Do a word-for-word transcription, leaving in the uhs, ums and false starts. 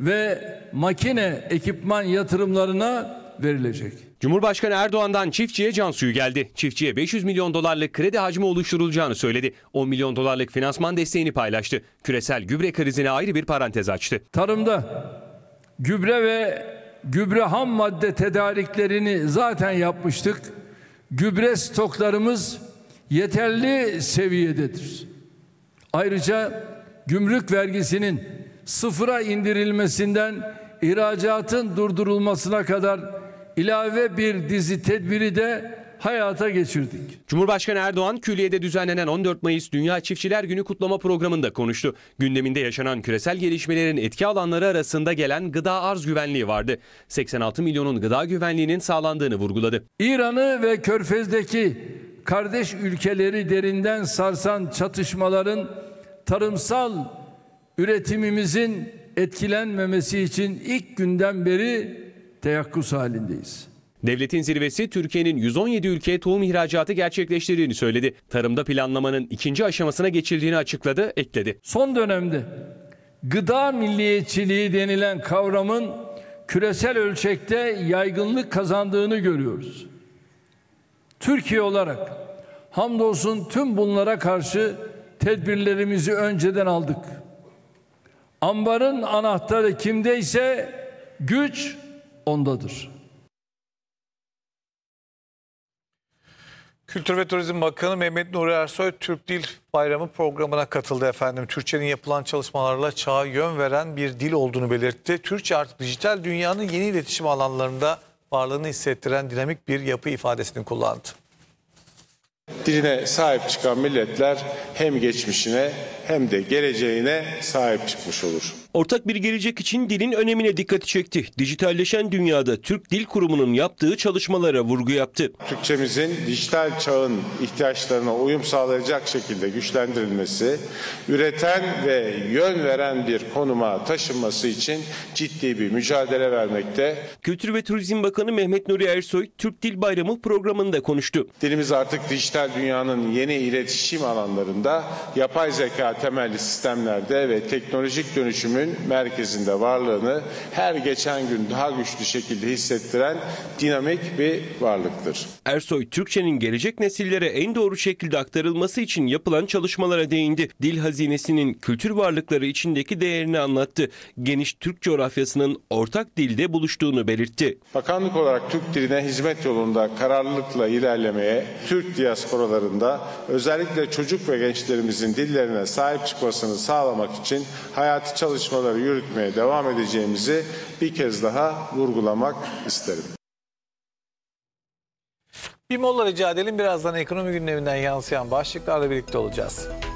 ve makine ekipman yatırımlarına verilecek. Cumhurbaşkanı Erdoğan'dan çiftçiye can suyu geldi. Çiftçiye beş yüz milyon dolarlık kredi hacmi oluşturulacağını söyledi. on milyon dolarlık finansman desteğini paylaştı. Küresel gübre krizine ayrı bir parantez açtı. Tarımda gübre ve gübre ham madde tedariklerini zaten yapmıştık. Gübre stoklarımız yeterli seviyededir. Ayrıca gümrük vergisinin sıfıra indirilmesinden ihracatın durdurulmasına kadar ilave bir dizi tedbiri de hayata geçirdik. Cumhurbaşkanı Erdoğan Külliye'de düzenlenen on dört Mayıs Dünya Çiftçiler Günü kutlama programında konuştu. Gündeminde yaşanan küresel gelişmelerin etki alanları arasında gelen gıda arz güvenliği vardı. seksen altı milyonun gıda güvenliğinin sağlandığını vurguladı. İran'ı ve Körfez'deki kardeş ülkeleri derinden sarsan çatışmaların tarımsal üretimimizin etkilenmemesi için ilk günden beri teyakkuz halindeyiz. Devletin zirvesi Türkiye'nin yüz on yedi ülkeye tohum ihracatı gerçekleştirdiğini söyledi. Tarımda planlamanın ikinci aşamasına geçildiğini açıkladı, ekledi. Son dönemde gıda milliyetçiliği denilen kavramın küresel ölçekte yaygınlık kazandığını görüyoruz. Türkiye olarak hamdolsun tüm bunlara karşı tedbirlerimizi önceden aldık. Ambarın anahtarı kimdeyse güç ondadır. Kültür ve Turizm Bakanı Mehmet Nuri Ersoy Türk Dil Bayramı programına katıldı efendim. Türkçenin yapılan çalışmalarla çağa yön veren bir dil olduğunu belirtti. Türkçe artık dijital dünyanın yeni iletişim alanlarında varlığını hissettiren dinamik bir yapı ifadesini kullandı. Diline sahip çıkan milletler hem geçmişine hem de geleceğine sahip çıkmış olur. Ortak bir gelecek için dilin önemine dikkati çekti. Dijitalleşen dünyada Türk Dil Kurumu'nun yaptığı çalışmalara vurgu yaptı. Türkçemizin dijital çağın ihtiyaçlarına uyum sağlayacak şekilde güçlendirilmesi, üreten ve yön veren bir konuma taşınması için ciddi bir mücadele vermekte. Kültür ve Turizm Bakanı Mehmet Nuri Ersoy Türk Dil Bayramı programında konuştu. Dilimiz artık dijital dünyanın yeni iletişim alanlarında, yapay zeka temelli sistemlerde ve teknolojik dönüşümün merkezinde varlığını her geçen gün daha güçlü şekilde hissettiren dinamik bir varlıktır. Ersoy, Türkçenin gelecek nesillere en doğru şekilde aktarılması için yapılan çalışmalara değindi. Dil hazinesinin kültür varlıkları içindeki değerini anlattı. Geniş Türk coğrafyasının ortak dilde buluştuğunu belirtti. Bakanlık olarak Türk diline hizmet yolunda kararlılıkla ilerlemeye, Türk diasporalarında özellikle çocuk ve gençlerimizin dillerine sahip çıkmasını sağlamak için hayati çalışmaları yürütmeye devam edeceğimizi bir kez daha vurgulamak isterim. Bir mola rica edelim. Birazdan ekonomi gündeminden yansıyan başlıklarla birlikte olacağız.